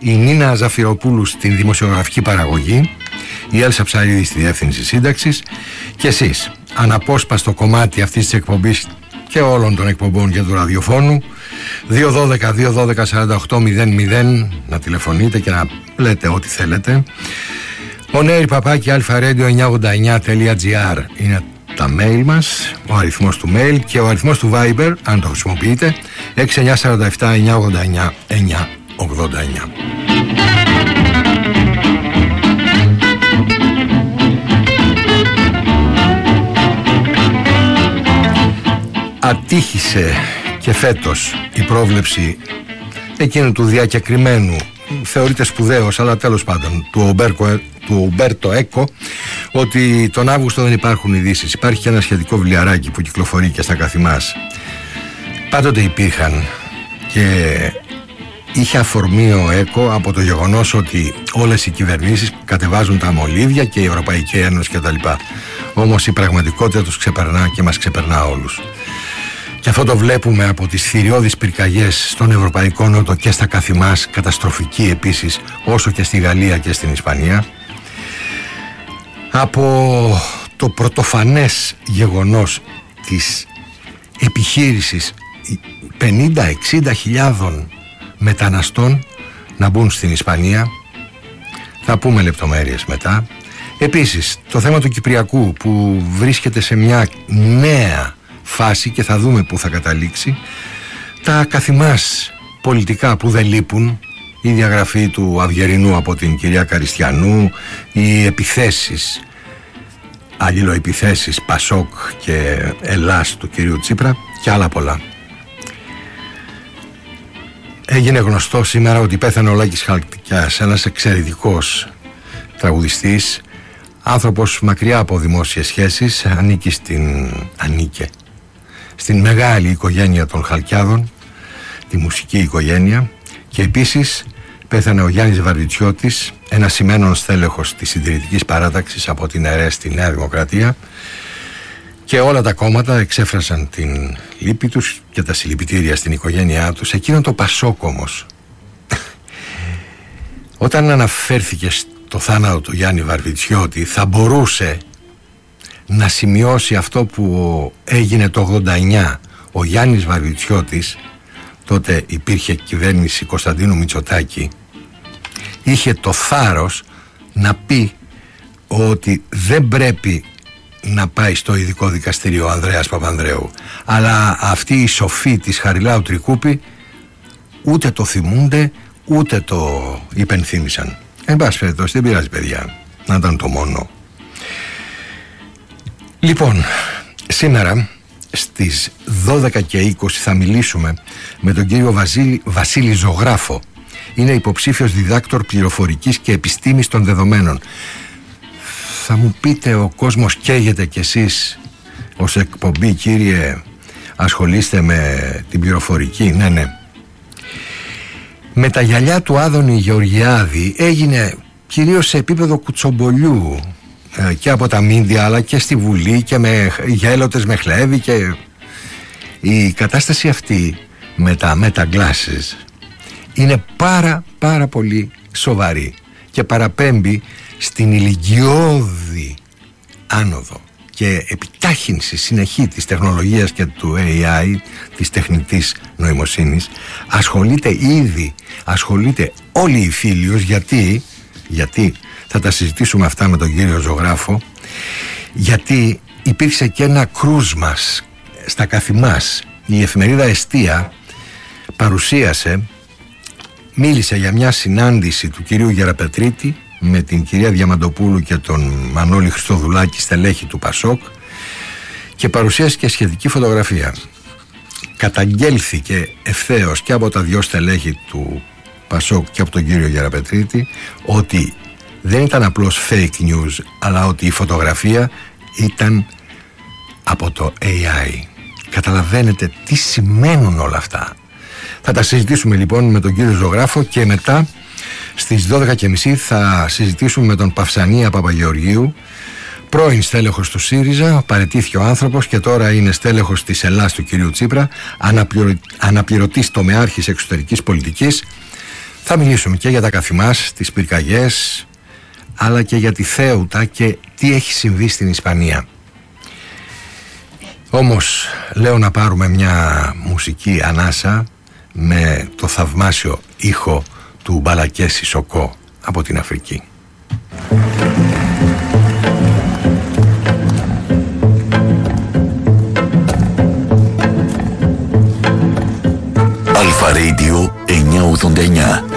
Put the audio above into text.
η Νίνα Ζαφυροπούλου στην δημοσιογραφική παραγωγή, η Έλσα Ψαρίδη στη διεύθυνση σύνταξης και εσείς, αναπόσπαστο κομμάτι αυτής της εκπομπής και όλων των εκπομπών για του ραδιοφώνου. 212-212-4800 να τηλεφωνείτε και να λέτε ό,τι θέλετε. onair@alpha-radio989.gr είναι τα mail μας, ο αριθμός του mail, και ο αριθμός του Viber, αν το χρησιμοποιείτε, 6947-989-989. Ατύχησε και φέτος η πρόβλεψη εκείνου του διακεκριμένου, θεωρείται σπουδαίος, αλλά τέλος πάντων, του Ουμπέρτο Έκο, ότι τον Αύγουστο δεν υπάρχουν ειδήσεις. Υπάρχει και ένα σχετικό βιβλιαράκι που κυκλοφορεί και στα καθημάς. Πάντοτε υπήρχαν, και είχε αφορμή ο Έκο από το γεγονός ότι όλες οι κυβερνήσεις κατεβάζουν τα μολύβια και η Ευρωπαϊκή Ένωση κτλ. Όμως η πραγματικότητα τους ξεπερνά και μας ξεπερνά όλους. Και αυτό το βλέπουμε από τις θηριώδεις πυρκαγιές στον Ευρωπαϊκό Νότο και στα καθημάς, καταστροφική επίσης, όσο και στη Γαλλία και στην Ισπανία. Από το πρωτοφανές γεγονός της επιχείρησης 50-60 χιλιάδων μεταναστών να μπουν στην Ισπανία, θα πούμε λεπτομέρειες μετά. Επίσης το θέμα του Κυπριακού, που βρίσκεται σε μια νέα φάση και θα δούμε πού θα καταλήξει. Τα καθημάς πολιτικά που δεν λείπουν, η διαγραφή του Αυγερινού από την κυρία Καριστιανού, οι επιθέσεις, αλληλοεπιθέσεις Πασόκ και Ελλάς του κυρίου Τσίπρα και άλλα πολλά. Έγινε γνωστό σήμερα ότι πέθανε ο Λάκης Χαλκιάς, ένας εξαιρετικός τραγουδιστής, άνθρωπος μακριά από δημόσιες σχέσεις, ανήκε στην μεγάλη οικογένεια των Χαλκιάδων, τη μουσική οικογένεια, και επίσης πέθανε ο Γιάννης Βαρβιτσιώτης, ένας σημαίνον στέλεχος της συντηρητικής παράταξης από την ΕΡΕ στη Νέα Δημοκρατία, και όλα τα κόμματα εξέφρασαν την λύπη τους και τα συλληπιτήρια στην οικογένειά τους. Εκείνο το Πασόκ όμως, όταν αναφέρθηκε στο θάνατο του Γιάννη Βαρβιτσιώτη, θα μπορούσε να σημειώσει αυτό που έγινε το 89. Ο Γιάννης Βαρβιτσιώτης, τότε υπήρχε κυβέρνηση Κωνσταντίνου Μητσοτάκη, είχε το θάρρος να πει ότι δεν πρέπει να πάει στο ειδικό δικαστήριο ο Ανδρέας Παπανδρέου, αλλά αυτοί οι σοφοί της Χαριλάου Τρικούπη ούτε το θυμούνται ούτε το υπενθύμησαν. Εν πάση περιπτώσει, δεν πειράζει παιδιά, να ήταν το μόνο. Λοιπόν, σήμερα στις 12:20 θα μιλήσουμε με τον κύριο Βασίλη Ζωγράφο. Είναι υποψήφιος διδάκτορ πληροφορικής και επιστήμης των δεδομένων. Θα μου πείτε, ο κόσμος καίγεται κι εσείς ως εκπομπή, κύριε, ασχολείστε με την πληροφορική? Ναι. Με τα γυαλιά του Άδωνη Γεωργιάδη έγινε κυρίως σε επίπεδο κουτσομπολιού και από τα μίντια, αλλά και στη Βουλή, και με γέλοτες με χλέβη, και η κατάσταση αυτή με τα μεταγκλάσεις είναι πάρα πολύ σοβαρή και παραπέμπει στην ηλικιώδη άνοδο και επιτάχυνση συνεχή της τεχνολογίας και του AI, της τεχνητής νοημοσύνης. Ασχολείται όλη η Φίλιος. Γιατί θα τα συζητήσουμε αυτά με τον κύριο Ζωγράφο, γιατί υπήρξε και ένα κρούσμα στα καθημάς. Η εφημερίδα Εστία μίλησε για μια συνάντηση του κυρίου Γεραπετρίτη με την κυρία Διαμαντοπούλου και τον Μανώλη Χριστοδουλάκη, στελέχη του Πασόκ, και παρουσίασε και σχετική φωτογραφία. Καταγγέλθηκε ευθέως και από τα δυο στελέχη του Πασόκ και από τον κύριο Γεραπετρίτη ότι δεν ήταν απλώς fake news, αλλά ότι η φωτογραφία ήταν από το AI. Καταλαβαίνετε τι σημαίνουν όλα αυτά. Θα τα συζητήσουμε λοιπόν με τον κύριο Ζωγράφο, και μετά στις 12:30 θα συζητήσουμε με τον Παυσανία Παπαγεωργίου, πρώην στέλεχος του ΣΥΡΙΖΑ, παραιτήθηκε ο άνθρωπος και τώρα είναι στέλεχος της Ελλάς του κυρίου Τσίπρα, αναπληρωτής τομεάρχης εξωτερικής πολιτικής. Θα μιλήσουμε και για τα καθημάς, τις πυρκαγιές, αλλά και για τη Θέουτα και τι έχει συμβεί στην Ισπανία. Όμως λέω να πάρουμε μια μουσική ανάσα με το θαυμάσιο ήχο του Μπαλακέ Σισοκό από την Αφρική. Αλφα Radio 989.